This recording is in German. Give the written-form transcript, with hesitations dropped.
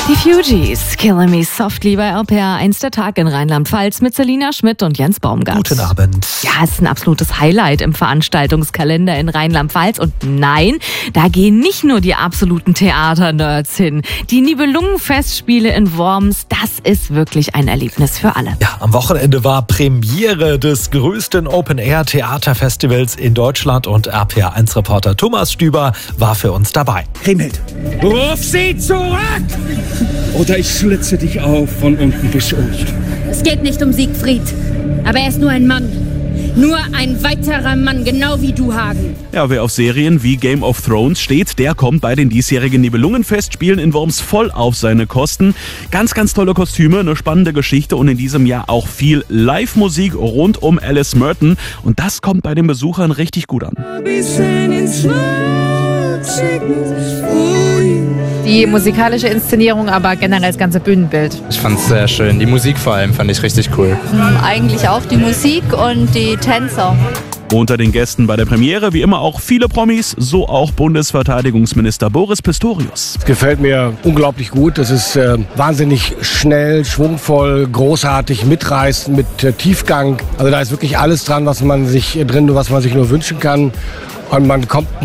Die Fugees, Killing Me Softly bei RPR 1 der Tag in Rheinland-Pfalz mit Selina Schmidt und Jens Baumgart. Guten Abend. Ja, es ist ein absolutes Highlight im Veranstaltungskalender in Rheinland-Pfalz. Und nein, da gehen nicht nur die absoluten Theater-Nerds hin. Die Nibelungenfestspiele in Worms, das ist wirklich ein Erlebnis für alle. Ja, am Wochenende war Premiere des größten Open-Air-Theaterfestivals in Deutschland und RPR1-Reporter Thomas Stüber war für uns dabei. Kriemhild, ruf sie zurück! Oder ich schlitze dich auf von unten bis oben. Es geht nicht um Siegfried, aber er ist nur ein Mann. Nur ein weiterer Mann, genau wie du, Hagen. Ja, wer auf Serien wie Game of Thrones steht, der kommt bei den diesjährigen Nibelungenfestspielen in Worms voll auf seine Kosten. Ganz, ganz tolle Kostüme, eine spannende Geschichte und in diesem Jahr auch viel Live-Musik rund um Alice Merton. Und das kommt bei den Besuchern richtig gut an. Die musikalische Inszenierung, aber generell das ganze Bühnenbild. Ich fand es sehr schön. Die Musik vor allem fand ich richtig cool. Eigentlich auch die Musik und die Tänzer. Unter den Gästen bei der Premiere wie immer auch viele Promis, so auch Bundesverteidigungsminister Boris Pistorius. Es gefällt mir unglaublich gut. Das ist wahnsinnig schnell, schwungvoll, großartig, mitreißend, mit Tiefgang. Also da ist wirklich alles dran, was man sich nur wünschen kann. Und man kommt